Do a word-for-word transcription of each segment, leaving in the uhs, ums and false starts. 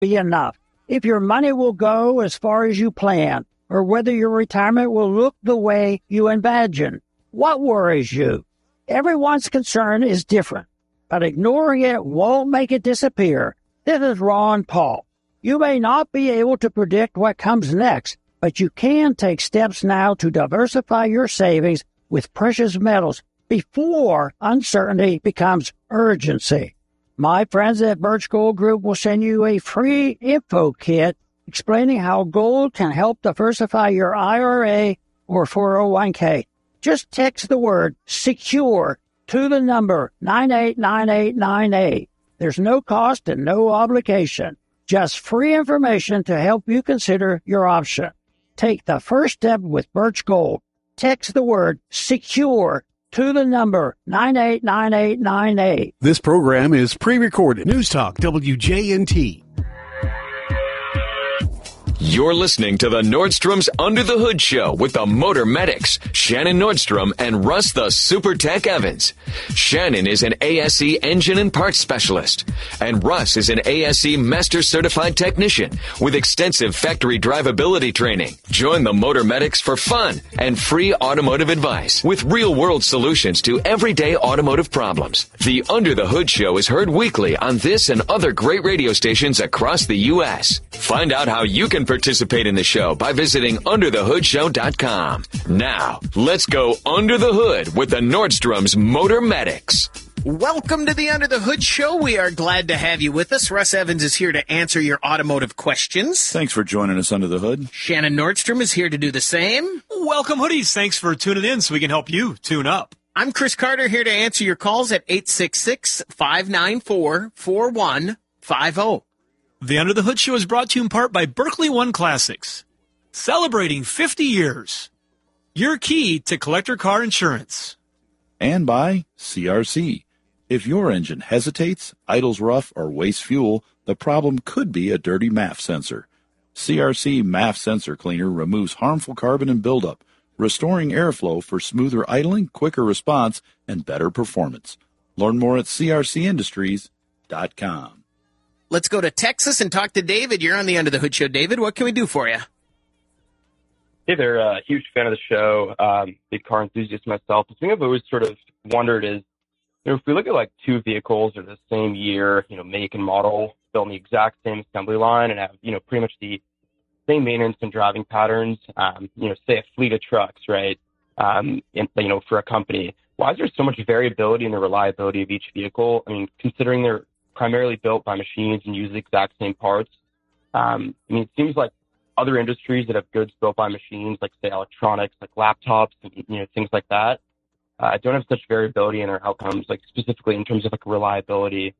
be enough. If your money will go as far as you plan, or whether your retirement will look the way you imagine, what worries you? Everyone's concern is different, but ignoring it won't make it disappear. This is Ron Paul. You may not be able to predict what comes next, but you can take steps now to diversify your savings with precious metals before uncertainty becomes urgency. My friends at Birch Gold Group will send you a free info kit explaining how gold can help diversify your I R A or four oh one k. Just text the word SECURE to the number nine eight nine eight nine eight. There's no cost and no obligation. Just free information to help you consider your option. Take the first step with Birch Gold. Text the word SECURE to the number nine eight nine eight nine eight. This program is pre-recorded. News Talk W J N T. You're listening to the Nordstrom's Under the Hood Show with the Motor Medics, Shannon Nordstrom and Russ the Super Tech Evans. Shannon is an A S E engine and parts specialist, and Russ is an A S E Master Certified Technician with extensive factory drivability training. Join the Motor Medics for fun and free automotive advice with real-world solutions to everyday automotive problems. The Under the Hood Show is heard weekly on this and other great radio stations across the U S Find out how you can participate in the show by visiting under the hood show dot com. Now, let's go under the hood with the Nordstrom's Motor Medics. Welcome to the Under the Hood Show. We are glad to have you with us. Russ Evans is here to answer your automotive questions. Thanks for joining us under the hood. Shannon Nordstrom is here to do the same. Welcome, hoodies. Thanks for tuning in so we can help you tune up. I'm Chris Carter, here to answer your calls at eight six six, five nine four, four one five zero. The Under the Hood Show is brought to you in part by Berkeley One Classics, celebrating fifty years. Your key to collector car insurance. And by C R C. If your engine hesitates, idles rough, or wastes fuel, the problem could be a dirty M A F sensor. C R C M A F sensor cleaner removes harmful carbon and buildup, restoring airflow for smoother idling, quicker response, and better performance. Learn more at C R C industries dot com. Let's go to Texas and talk to David. You're on the Under the Hood Show. David, what can we do for you? Hey there, a uh, huge fan of the show, um, big car enthusiast myself. The thing I've always sort of wondered is, you know, if we look at like two vehicles that are the same year, you know, make and model, built on the exact same assembly line and have, you know, pretty much the same maintenance and driving patterns, um, you know, say a fleet of trucks, right, um, in, you know, for a company, why is there so much variability in the reliability of each vehicle? I mean, considering they're primarily built by machines and use the exact same parts. Um, I mean, it seems like other industries that have goods built by machines, like say electronics, like laptops, and, you know, things like that, uh, don't have such variability in their outcomes, like specifically in terms of like reliability.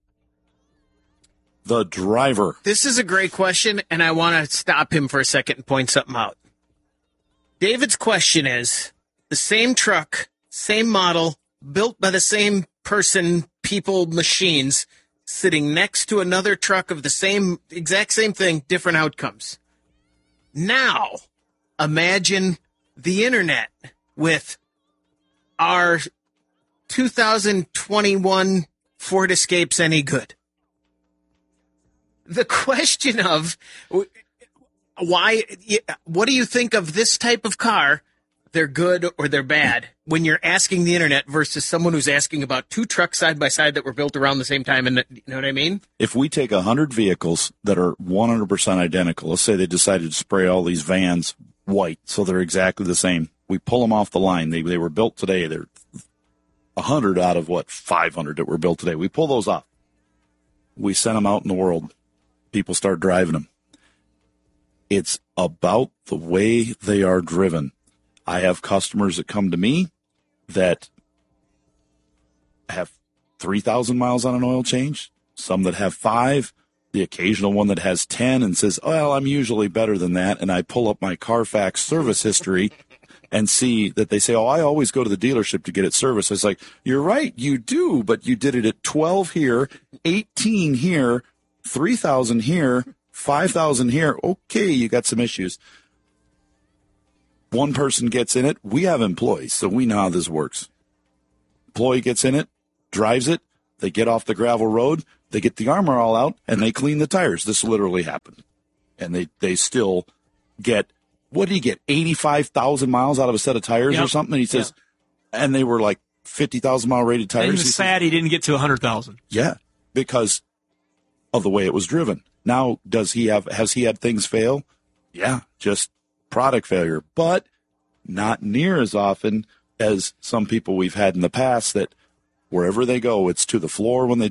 The driver. This is a great question, and I want to stop him for a second and point something out. David's question is, the same truck, same model, built by the same person, people, machines, sitting next to another truck of the same, exact same thing, different outcomes. Now, imagine the internet with our two thousand twenty-one Ford Escapes any good. The question of why, what do you think of this type of car? They're good or they're bad when you're asking the internet versus someone who's asking about two trucks side by side that were built around the same time. And you know what I mean? If we take one hundred vehicles that are one hundred percent identical, let's say they decided to spray all these vans white so they're exactly the same. We pull them off the line. They they were built today. They're one hundred out of, what, five hundred that were built today. We pull those off. We send them out in the world. People start driving them. It's about the way they are driven. I have customers that come to me that have three thousand miles on an oil change, some that have five, the occasional one that has ten and says, well, I'm usually better than that. And I pull up my Carfax service history and see that they say, oh, I always go to the dealership to get it serviced. It's like, you're right, you do, but you did it at twelve here, eighteen here, three thousand here, five thousand here. Okay, you got some issues. One person gets in it. We have employees, so we know how this works. Employee gets in it, drives it. They get off the gravel road. They get the armor all out, and they clean the tires. This literally happened. And they, they still get, what did he get, eighty-five thousand miles out of a set of tires Yep. or something? And he says, Yep. and they were like fifty thousand mile rated tires. And he He was says, sad he didn't get to one hundred thousand. yeah, because of the way it was driven. Now, does he have, has he had things fail? Yeah, just product failure, but not near as often as some people we've had in the past that wherever they go, it's to the floor when they